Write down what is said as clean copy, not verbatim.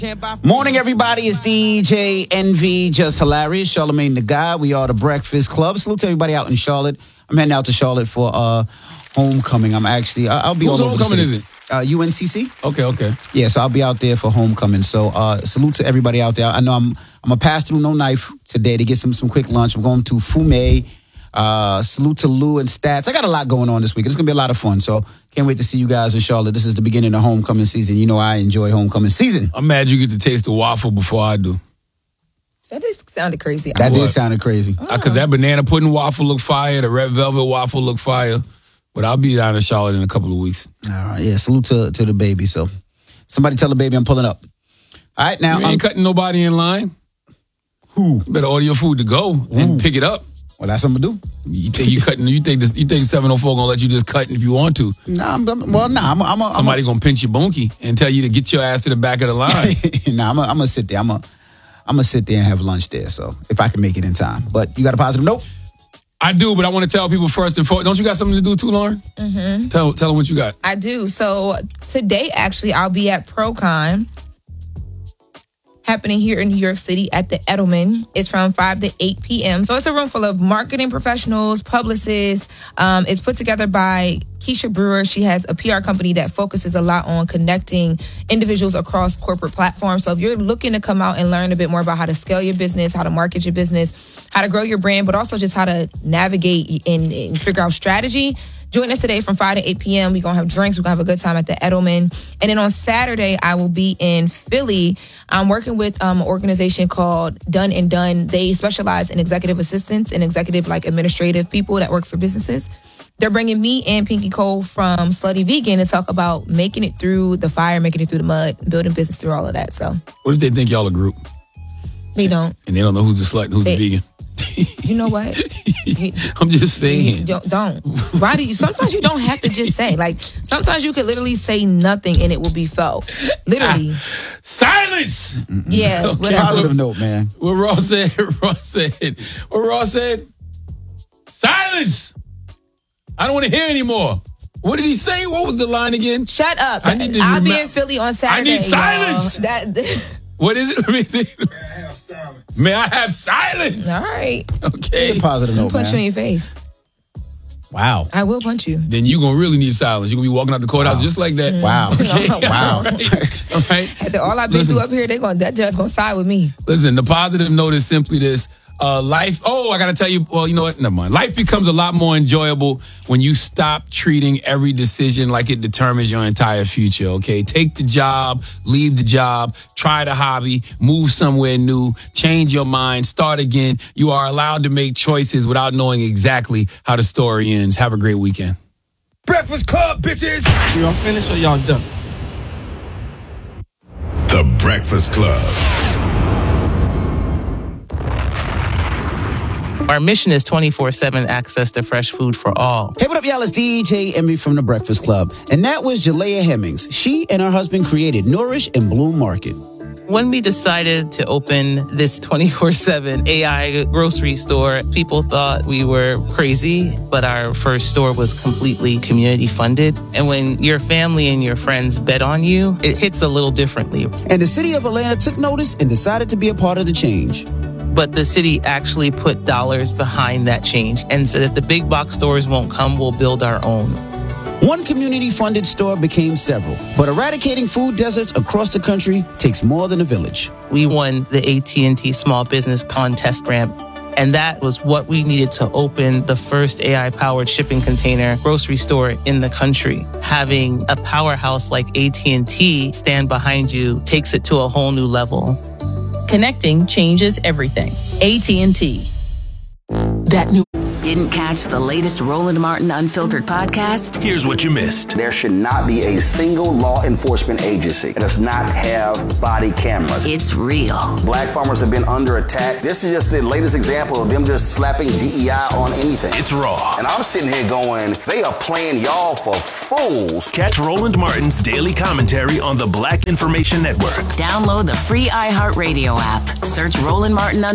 Morning, everybody. It's DJ Envy, just hilarious. Charlamagne the Guy. We are the Breakfast Club. Salute to everybody out in Charlotte. I'm heading out to Charlotte for homecoming. I'll be Whose all over the homecoming city. is it? UNCC. Okay. Yeah, so I'll be out there for homecoming. So salute to everybody out there. I know I'm a pass through no knife today to get some quick lunch. I'm going to Fume. Salute to Lou and Stats. I got a lot going on this week. It's going to be a lot of fun. So can't wait to see you guys in Charlotte. This is the beginning of homecoming season. You know I enjoy homecoming season. I'm mad you get to taste the waffle before I do. That just sounded crazy. That did sound crazy. Because that banana pudding waffle look fire. The red velvet waffle look fire. But I'll be down in Charlotte in a couple of weeks. All right, yeah. Salute to the baby. So somebody tell the baby I'm pulling up. All right, now you ain't cutting nobody in line. Who? You better order your food to go and pick it up. Well, that's what I'm gonna do. You think 704 gonna let you just cut if you want to? I'm Somebody gonna pinch your bunkie and tell you to get your ass to the back of the line. I'm gonna sit there. I'm gonna sit there and have lunch there. So if I can make it in time. But you got a positive note? I do, but I want to tell people first and foremost. Don't you got something to do too, Lauren? Mm-hmm. Tell them what you got. I do. So today, actually, I'll be at ProCon, happening here in New York City at the Edelman. It's from 5 to 8 p.m. So it's a room full of marketing professionals, publicists. It's put together by Keisha Brewer. She has a PR company that focuses a lot on connecting individuals across corporate platforms. So if you're looking to come out and learn a bit more about how to scale your business, how to market your business, how to grow your brand, but also just how to navigate and figure out strategy, join us today from 5 to 8 p.m. We're going to have drinks. We're going to have a good time at the Edelman. And then on Saturday, I will be in Philly. I'm working with an organization called Done and Done. They specialize in executive assistants and executive administrative people that work for businesses. They're bringing me and Pinky Cole from Slutty Vegan to talk about making it through the fire, making it through the mud, building business through all of that. So, what if they think y'all a group? They don't. And they don't know who's the slut and who's the vegan? You know what? I'm just saying. Don't. Why do you? Sometimes you don't have to just say. Sometimes you could literally say nothing and it will be felt. Literally. Silence! Yeah. Okay. Positive note, man. What Ross said, silence! I don't want to hear anymore. What did he say? What was the line again? Shut up. I'll be in Philly on Saturday. I need silence! What is it? Let me see. May I have silence? All right. Okay. Positive note, punch you in your face. Wow. I will punch you. Then you're going to really need silence. You're going to be walking out the courthouse just like that. Wow. Okay. Wow. All right. After all I've been through up here, that judge going to side with me. Listen, the positive note is simply this. Life, I got to tell you, well, you know what? Never mind. Life becomes a lot more enjoyable when you stop treating every decision like it determines your entire future, okay? Take the job, leave the job, try the hobby, move somewhere new, change your mind, start again. You are allowed to make choices without knowing exactly how the story ends. Have a great weekend. Breakfast Club, bitches! Y'all finished or y'all done? The Breakfast Club. Our mission is 24/7 access to fresh food for all. Hey, what up, y'all? It's DJ Envy from The Breakfast Club. And that was Jalea Hemmings. She and her husband created Nourish and Bloom Market. When we decided to open this 24/7 AI grocery store, people thought we were crazy, but our first store was completely community funded. And when your family and your friends bet on you, it hits a little differently. And the city of Atlanta took notice and decided to be a part of the change. But the city actually put dollars behind that change and said if the big box stores won't come, we'll build our own. One community-funded store became several, but eradicating food deserts across the country takes more than a village. We won the AT&T Small Business Contest grant, and that was what we needed to open the first AI-powered shipping container grocery store in the country. Having a powerhouse like AT&T stand behind you takes it to a whole new level. Connecting changes everything. AT&T. Didn't catch the latest Roland Martin Unfiltered podcast? Here's what you missed. There should not be a single law enforcement agency that does not have body cameras. It's real. Black farmers have been under attack. This is just the latest example of them just slapping DEI on anything. It's raw. And I'm sitting here going, they are playing y'all for fools. Catch Roland Martin's daily commentary on the Black Information Network. Download the free iHeartRadio app. Search Roland Martin